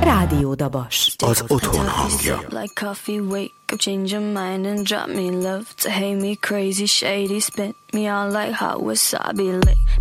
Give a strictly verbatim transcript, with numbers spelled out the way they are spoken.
Rádió Dabas. Az otthon hangja. Like coffee, wake up, change your mind and drop me love. To hate me crazy, shady, spin me on like hot wasabi. Lick